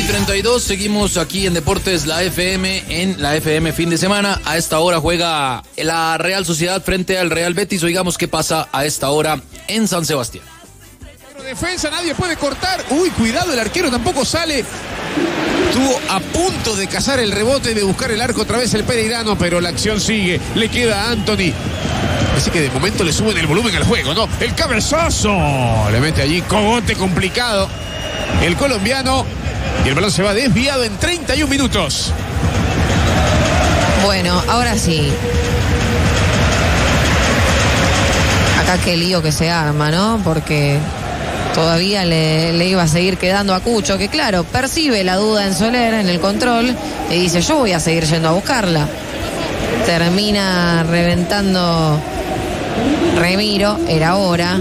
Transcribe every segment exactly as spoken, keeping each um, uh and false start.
treinta y dos, seguimos aquí en Deportes La F M, en la F M fin de semana. A esta hora juega la Real Sociedad frente al Real Betis. Oigamos qué pasa a esta hora en San Sebastián. Defensa, nadie puede cortar. Uy, cuidado, el arquero tampoco sale. Estuvo a punto de cazar el rebote y de buscar el arco otra vez el pereirano, pero la acción sigue. Le queda a Anthony. Así que de momento le suben el volumen al juego, ¿no? El cabezazo. Le mete allí, cogote complicado. El colombiano. Y el balón se va desviado en treinta y un minutos. Bueno, ahora sí. Acá qué lío que se arma, ¿no? Porque todavía le, le iba a seguir quedando a Cucho, que claro, percibe la duda en Soler en el control y dice, yo voy a seguir yendo a buscarla. Termina reventando Remiro, era hora.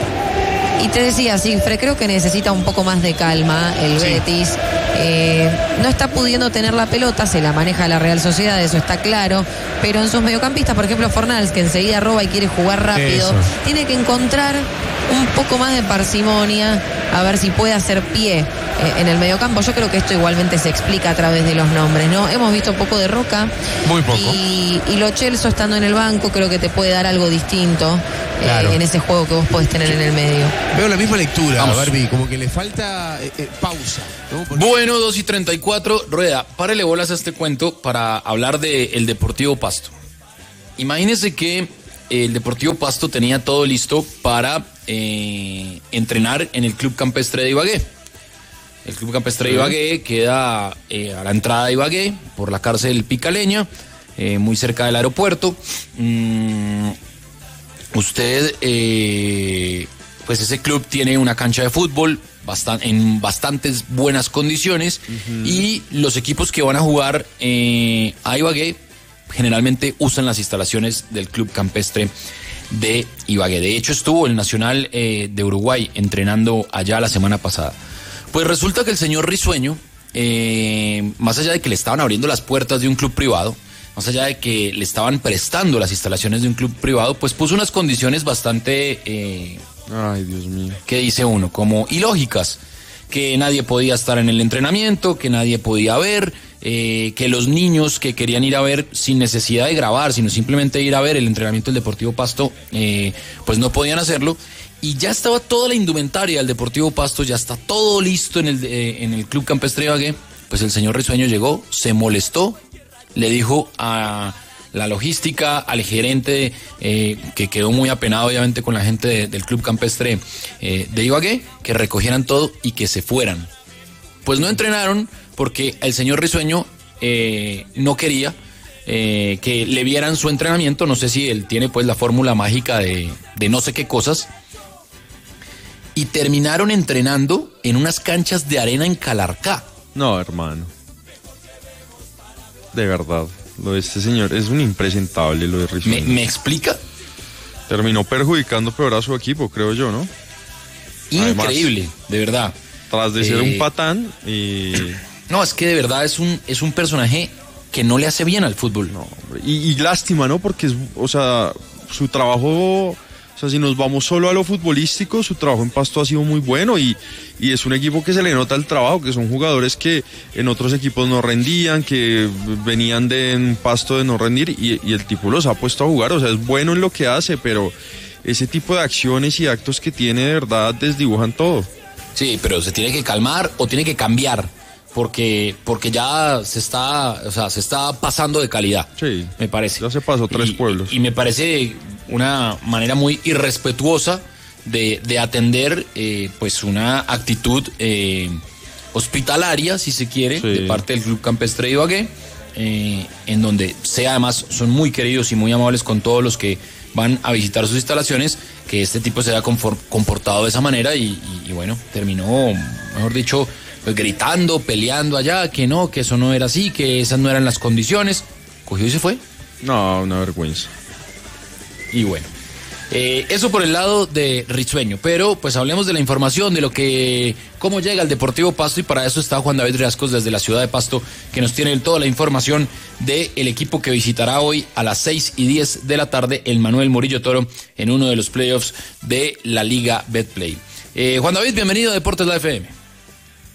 Y te decía, Cifre, creo que necesita un poco más de calma el sí. Betis. Eh, no está pudiendo tener la pelota, se la maneja la Real Sociedad, eso está claro. Pero en sus mediocampistas, por ejemplo, Fornals, que enseguida roba y quiere jugar rápido, eso. Tiene que encontrar un poco más de parsimonia, a ver si puede hacer pie eh, en el mediocampo. Yo creo que esto igualmente se explica a través de los nombres, ¿no? Hemos visto un poco de Roca. Muy poco. Y, y Lo Celso estando en el banco creo que te puede dar algo distinto claro. eh, en ese juego que vos podés tener en el medio. Veo la misma lectura, Vamos. Barbie, como que le falta eh, eh, pausa, ¿no? Porque... Bueno, dos y treinta y cuatro, Rueda, párele bolas a este cuento para hablar del Deportivo Pasto. Imagínese que el Deportivo Pasto tenía todo listo para eh, entrenar en el Club Campestre de Ibagué. El Club Campestre de Ibagué queda eh, a la entrada de Ibagué, por la cárcel Picaleña, eh, muy cerca del aeropuerto. Mm, usted, eh, pues ese club tiene una cancha de fútbol bastan- en bastantes buenas condiciones uh-huh. y los equipos que van a jugar eh, a Ibagué generalmente usan las instalaciones del Club Campestre de Ibagué. De hecho, estuvo el Nacional eh, de Uruguay entrenando allá la semana pasada. Pues resulta que el señor Risueño, eh, más allá de que le estaban abriendo las puertas de un club privado, más allá de que le estaban prestando las instalaciones de un club privado, pues puso unas condiciones bastante... Eh, Ay, Dios mío. ¿Qué dice uno? Como ilógicas. Que nadie podía estar en el entrenamiento, que nadie podía ver, eh, que los niños que querían ir a ver sin necesidad de grabar, sino simplemente ir a ver el entrenamiento del Deportivo Pasto, eh, pues no podían hacerlo. Y ya estaba toda la indumentaria del Deportivo Pasto, ya está todo listo en el, eh, en el Club Campestre de Ibagué. Pues el señor Risueño llegó, se molestó, le dijo a la logística, al gerente, eh, que quedó muy apenado obviamente con la gente de, del Club Campestre eh, de Ibagué, que recogieran todo y que se fueran. Pues no entrenaron porque el señor Risueño eh, no quería eh, que le vieran su entrenamiento. No sé si él tiene pues la fórmula mágica de, de no sé qué cosas. Y terminaron entrenando en unas canchas de arena en Calarcá. No, hermano. De verdad. Lo de este señor es un impresentable, lo de Risueño. ¿Me, ¿Me explica? Terminó perjudicando peor a su equipo, creo yo, ¿no? Increíble, Además, de verdad. Tras de ser eh, un patán y... No, es que de verdad es un, es un personaje que no le hace bien al fútbol. No, hombre. Y, y lástima, ¿no? Porque, es, o sea, su trabajo... O sea, si nos vamos solo a lo futbolístico, su trabajo en Pasto ha sido muy bueno y, y es un equipo que se le nota el trabajo, que son jugadores que en otros equipos no rendían, que venían de en Pasto de no rendir y, y el tipo los ha puesto a jugar. O sea, es bueno en lo que hace, pero ese tipo de acciones y actos que tiene de verdad desdibujan todo. Sí, pero se tiene que calmar o tiene que cambiar. Porque, porque ya se está, o sea, se está pasando de calidad, sí, me parece. Ya se pasó tres y, pueblos. Y, y me parece una manera muy irrespetuosa de, de atender eh, pues una actitud eh, hospitalaria, si se quiere, sí. de parte del Club Campestre de Ibagué, eh, en donde sea además son muy queridos y muy amables con todos los que van a visitar sus instalaciones, que este tipo se haya comportado de esa manera y, y, y bueno, terminó, mejor dicho, pues gritando, peleando allá, que no, que eso no era así, que esas no eran las condiciones. Cogió y se fue. No, una vergüenza. Y bueno, eh, eso por el lado de Risueño, pero pues hablemos de la información, de lo que, cómo llega el Deportivo Pasto, y para eso está Juan David Riascos desde la ciudad de Pasto, que nos tiene toda la información del equipo que visitará hoy a las seis y diez de la tarde el Manuel Murillo Toro en uno de los playoffs de la Liga Betplay. Eh, Juan David, bienvenido a Deportes La F M.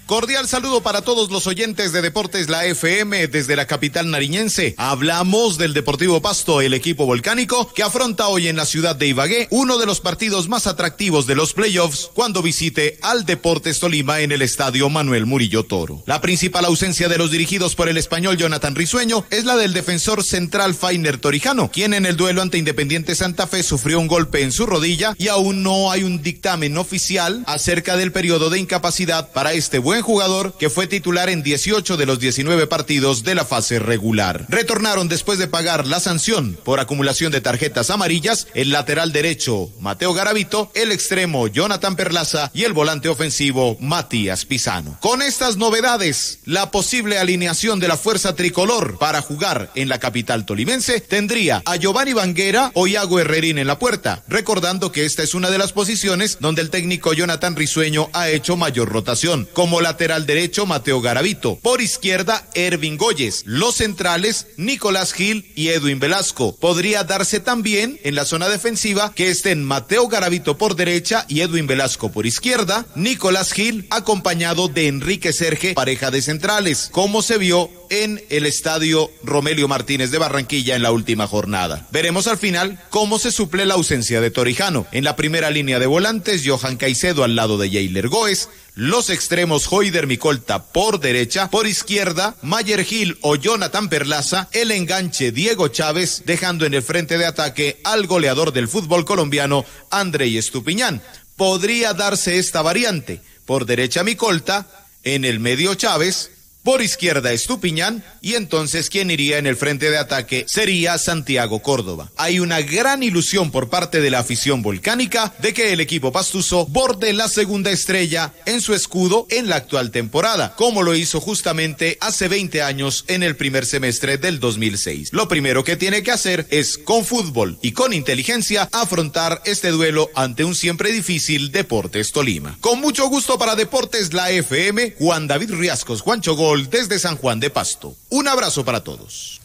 Cordial saludo para todos los oyentes de Deportes La F M desde la capital nariñense. Hablamos del Deportivo Pasto, el equipo volcánico que afronta hoy en la ciudad de Ibagué uno de los partidos más atractivos de los playoffs cuando visite al Deportes Tolima en el estadio Manuel Murillo Toro. La principal ausencia de los dirigidos por el español Jonathan Risueño es la del defensor central Fainer Torijano, quien en el duelo ante Independiente Santa Fe sufrió un golpe en su rodilla y aún no hay un dictamen oficial acerca del periodo de incapacidad para este buen jugador que fue titular en dieciocho de los diecinueve partidos de la fase regular. Retornaron después de pagar la sanción por acumulación de tarjetas amarillas el lateral derecho Mateo Garavito, el extremo Jonathan Perlaza y el volante ofensivo Matías Pisano. Con estas novedades, la posible alineación de la fuerza tricolor para jugar en la capital tolimense tendría a Giovanni Banguera o Iago Herrerín en la puerta, recordando que esta es una de las posiciones donde el técnico Jonathan Risueño ha hecho mayor rotación. Como lateral derecho, Mateo Garavito. Por izquierda, Ervin Goyes. Los centrales, Nicolás Gil y Edwin Velasco. Podría darse también en la zona defensiva que estén Mateo Garavito por derecha y Edwin Velasco por izquierda. Nicolás Gil acompañado de Enrique Serge, pareja de centrales, como se vio en el estadio Romelio Martínez de Barranquilla en la última jornada. Veremos al final cómo se suple la ausencia de Torijano. En la primera línea de volantes, Johan Caicedo al lado de Yeiler Goes. Los extremos Hoider Micolta por derecha, por izquierda Mayer Gil o Jonathan Perlaza, el enganche Diego Chávez, dejando en el frente de ataque al goleador del fútbol colombiano Andrei Estupiñán. Podría darse esta variante: por derecha Micolta, en el medio Chávez, por izquierda Estupiñán, y entonces quien iría en el frente de ataque sería Santiago Córdoba. Hay una gran ilusión por parte de la afición volcánica de que el equipo pastuso borde la segunda estrella en su escudo en la actual temporada, como lo hizo justamente hace veinte años en el primer semestre del dos mil seis. Lo primero que tiene que hacer es, con fútbol y con inteligencia, afrontar este duelo ante un siempre difícil Deportes Tolima. Con mucho gusto para Deportes La F M, Juan David Riascos, Juancho Gol, desde San Juan de Pasto. Un abrazo para todos.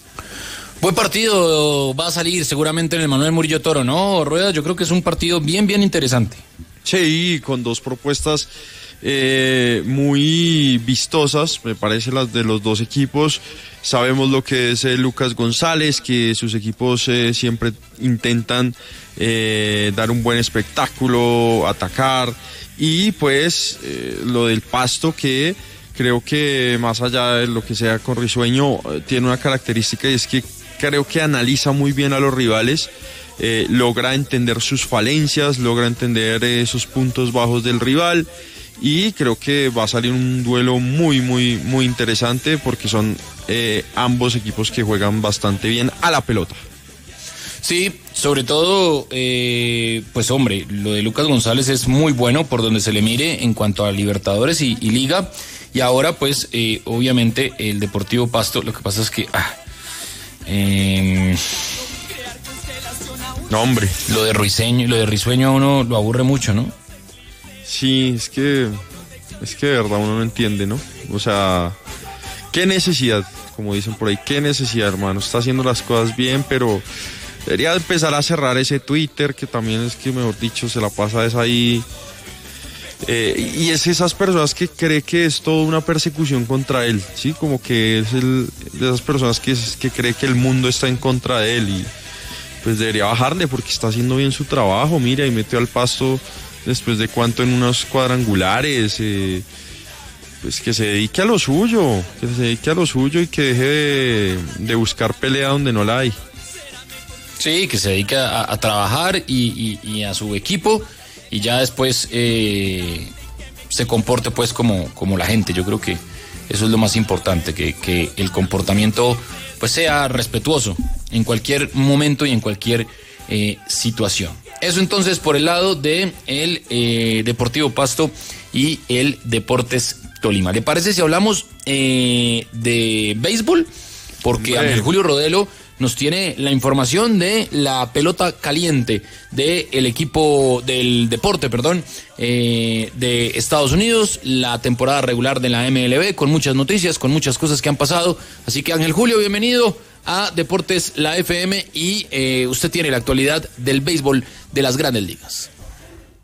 Buen partido va a salir seguramente en el Manuel Murillo Toro, ¿no, Rueda? Yo creo que es un partido bien, bien interesante. Sí, con dos propuestas eh, muy vistosas, me parece, las de los dos equipos. Sabemos lo que es eh, Lucas González, que sus equipos eh, siempre intentan eh, dar un buen espectáculo, atacar, y pues eh, lo del Pasto, que creo que más allá de lo que sea con Risueño, tiene una característica, y es que creo que analiza muy bien a los rivales, eh, logra entender sus falencias, logra entender eh, esos puntos bajos del rival, y creo que va a salir un duelo muy, muy, muy interesante, porque son eh, ambos equipos que juegan bastante bien a la pelota. Sí, sobre todo, eh, pues hombre, lo de Lucas González es muy bueno por donde se le mire en cuanto a Libertadores y, y Liga. Y ahora, pues, eh, obviamente, el Deportivo Pasto, lo que pasa es que... Ah, eh, no, hombre. Lo de Risueño, lo de Risueño a uno lo aburre mucho, ¿no? Sí, es que... Es que de verdad uno no entiende, ¿no? O sea, ¿qué necesidad? Como dicen por ahí, ¿qué necesidad, hermano? Está haciendo las cosas bien, pero... debería empezar a cerrar ese Twitter, que también es que, mejor dicho, se la pasa es ahí... Eh, y es esas personas que cree que es toda una persecución contra él, ¿sí? Como que es el, de esas personas que, que cree que el mundo está en contra de él, y pues debería bajarle, porque está haciendo bien su trabajo. Mira, y metió al Pasto después de cuánto en unos cuadrangulares, eh, pues que se dedique a lo suyo, que se dedique a lo suyo y que deje de, de buscar pelea donde no la hay. Sí, que se dedique a, a trabajar y, y, y a su equipo, y ya después eh, se comporte pues como, como la gente. Yo creo que eso es lo más importante, que, que el comportamiento pues sea respetuoso en cualquier momento y en cualquier eh, situación. Eso entonces por el lado de el eh, Deportivo Pasto y el Deportes Tolima. ¿Le parece si hablamos eh, de béisbol? Porque Ángel Julio Rodelo nos tiene la información de la pelota caliente del equipo del deporte, perdón, eh, de Estados Unidos, la temporada regular de la M L B, con muchas noticias, con muchas cosas que han pasado. Así que Ángel Julio, bienvenido a Deportes La F M, y eh, usted tiene la actualidad del béisbol de las Grandes Ligas.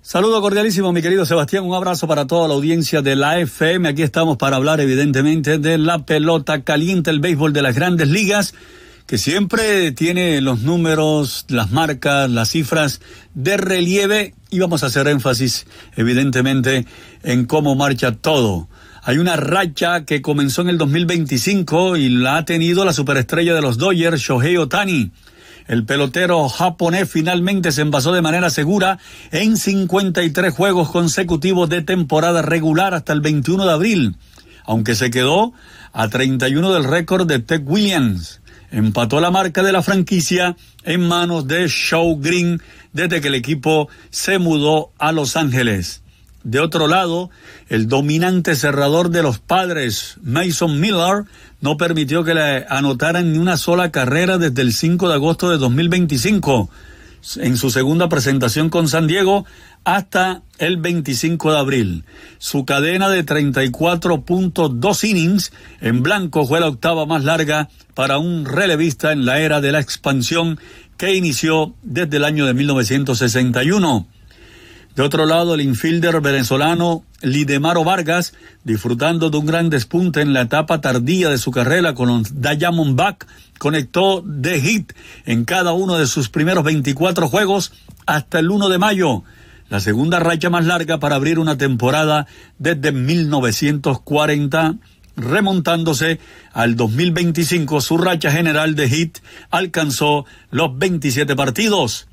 Saludo cordialísimo, mi querido Sebastián. Un abrazo para toda la audiencia de la F M. Aquí estamos para hablar, evidentemente, de la pelota caliente, el béisbol de las grandes ligas, que siempre tiene los números, las marcas, las cifras de relieve, y vamos a hacer énfasis, evidentemente, en cómo marcha todo. Hay una racha que comenzó en el dos mil veinticinco y la ha tenido la superestrella de los Dodgers, Shohei Ohtani. El pelotero japonés finalmente se envasó de manera segura en cincuenta y tres juegos consecutivos de temporada regular hasta el veintiuno de abril, aunque se quedó a treinta y uno del récord de Ted Williams. Empató la marca de la franquicia en manos de Shaw Green desde que el equipo se mudó a Los Ángeles. De otro lado, el dominante cerrador de los Padres, Mason Miller, no permitió que le anotaran ni una sola carrera desde el cinco de agosto de dos mil veinticinco, en su segunda presentación con San Diego, hasta el veinticinco de abril. Su cadena de treinta y cuatro punto dos innings en blanco fue la octava más larga para un relevista en la era de la expansión que inició desde el año de mil novecientos sesenta y uno. De otro lado, el infielder venezolano Lidemaro Vargas, disfrutando de un gran despunte en la etapa tardía de su carrera con los Diamondbacks, conectó de hit en cada uno de sus primeros veinticuatro juegos hasta el uno de mayo, la segunda racha más larga para abrir una temporada desde mil novecientos cuarenta, remontándose al dos mil veinticinco. Su racha general de hit alcanzó los veintisiete partidos.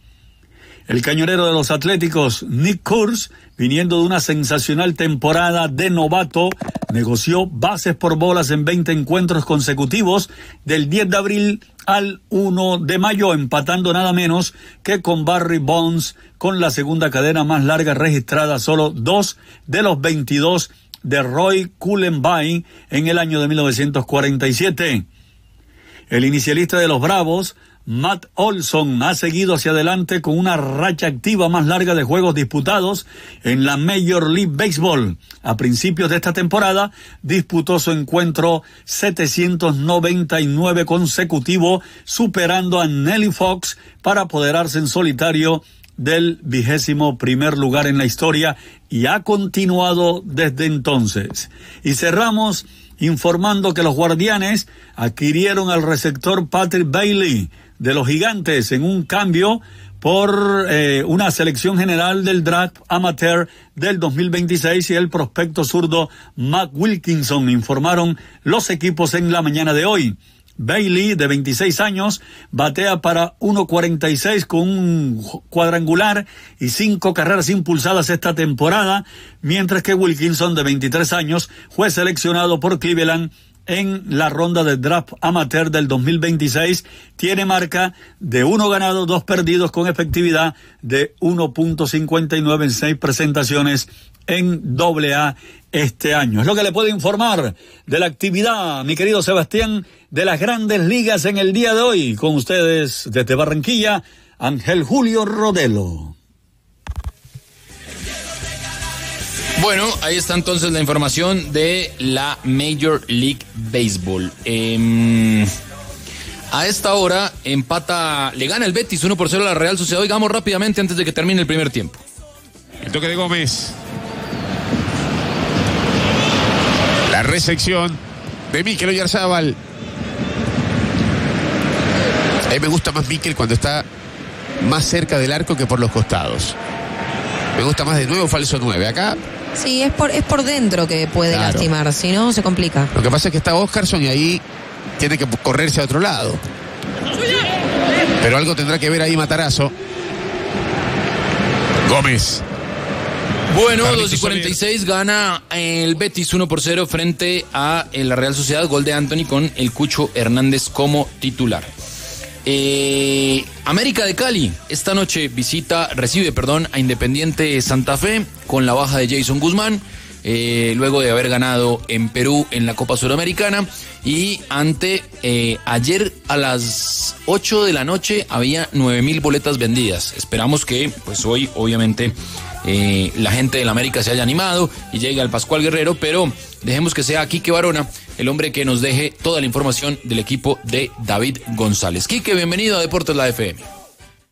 El cañonero de los Atléticos, Nick Kurz, viniendo de una sensacional temporada de novato, negoció bases por bolas en veinte encuentros consecutivos del diez de abril al uno de mayo, empatando nada menos que con Barry Bonds, con la segunda cadena más larga registrada, solo dos de los veintidós de Roy Cullenbine en el año de mil novecientos cuarenta y siete. El inicialista de los Bravos, Matt Olson, ha seguido hacia adelante con una racha activa más larga de juegos disputados en la Major League Baseball. A principios de esta temporada disputó su encuentro setecientos noventa y nueve consecutivo, superando a Nelly Fox para apoderarse en solitario del vigésimo primer lugar en la historia, y ha continuado desde entonces. Y cerramos informando que los Guardianes adquirieron al receptor Patrick Bailey de los Gigantes en un cambio por eh, una selección general del draft amateur del dos mil veintiséis y el prospecto zurdo Matt Wilkinson, informaron los equipos en la mañana de hoy. Bailey, de veintiséis años, batea para uno cuarenta y seis con un cuadrangular y cinco carreras impulsadas esta temporada, mientras que Wilkinson, de veintitrés años, fue seleccionado por Cleveland en la ronda de draft amateur del dos mil veintiséis. Tiene marca de uno ganado, dos perdidos, con efectividad de uno punto cincuenta y nueve en seis presentaciones en doble A este año. Es lo que le puedo informar de la actividad, mi querido Sebastián, de las grandes ligas en el día de hoy. Con ustedes desde Barranquilla, Ángel Julio Rodelo. Bueno, ahí está entonces la información de la Major League Baseball. Eh, a esta hora empata, le gana el Betis uno por cero a la Real Sociedad. Oigamos rápidamente antes de que termine el primer tiempo. El toque de Gómez. La recepción de Mikel Oyarzábal. A mí me gusta más Mikel cuando está más cerca del arco que por los costados. Me gusta más de nuevo falso nueve. Acá... Sí, es por, es por dentro que puede claro. lastimar, si no se complica. Lo que pasa es que está Oscarson y ahí tiene que correrse a otro lado. Pero algo tendrá que ver ahí Matarazzo. Gómez. Bueno, dos y cuarenta y seis gana el Betis uno por cero frente a la Real Sociedad, gol de Anthony con el Cucho Hernández como titular. Eh, América de Cali esta noche visita, recibe, perdón, a Independiente Santa Fe con la baja de Jason Guzmán, eh, luego de haber ganado en Perú en la Copa Suramericana, y ante eh, ayer a las ocho de la noche había nueve mil boletas vendidas. Esperamos que pues hoy obviamente eh, la gente del América se haya animado y llegue al Pascual Guerrero, pero dejemos que sea Quique Barona el hombre que nos deje toda la información del equipo de David González. Quique, bienvenido a Deportes La F M.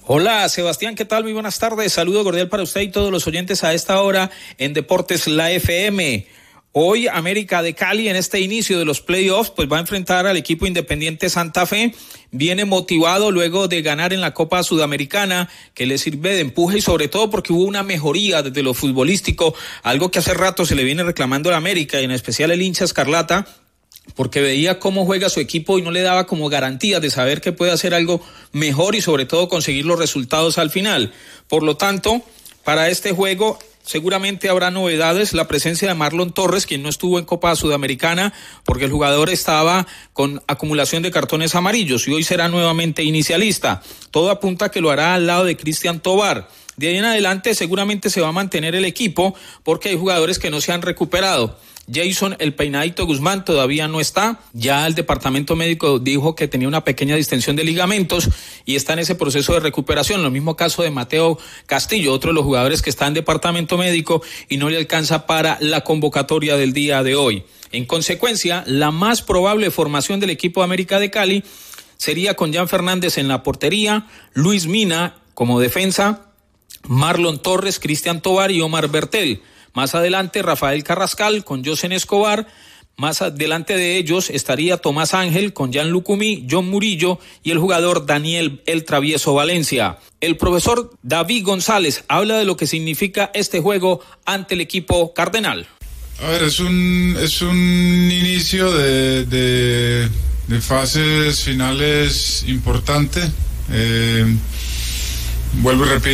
Hola Sebastián, ¿qué tal? Muy buenas tardes, saludo cordial para usted y todos los oyentes a esta hora en Deportes La F M. Hoy América de Cali en este inicio de los playoffs pues va a enfrentar al equipo Independiente Santa Fe. Viene motivado luego de ganar en la Copa Sudamericana, que le sirve de empuje y sobre todo porque hubo una mejoría desde lo futbolístico, algo que hace rato se le viene reclamando a la América y en especial el hincha escarlata, porque veía cómo juega su equipo y no le daba como garantías de saber que puede hacer algo mejor y sobre todo conseguir los resultados al final. Por lo tanto, para este juego seguramente habrá novedades, la presencia de Marlon Torres, quien no estuvo en Copa Sudamericana porque el jugador estaba con acumulación de cartones amarillos y hoy será nuevamente inicialista. Todo apunta a que lo hará al lado de Cristian Tobar. De ahí en adelante seguramente se va a mantener el equipo porque hay jugadores que no se han recuperado. Jason El Peinadito Guzmán todavía no está, ya el departamento médico dijo que tenía una pequeña distensión de ligamentos y está en ese proceso de recuperación. Lo mismo caso de Mateo Castillo, otro de los jugadores que está en departamento médico y no le alcanza para la convocatoria del día de hoy. En consecuencia, la más probable formación del equipo de América de Cali sería con Jan Fernández en la portería, Luis Mina como defensa, Marlon Torres, Cristian Tobar y Omar Bertel. Más adelante Rafael Carrascal con Josen Escobar, más adelante de ellos estaría Tomás Ángel con Jan Lucumí, John Murillo y el jugador Daniel El Travieso Valencia. El profesor David González habla de lo que significa este juego ante el equipo cardenal. A ver, es un, es un inicio de, de, de fases finales importante. Eh, vuelvo y repito.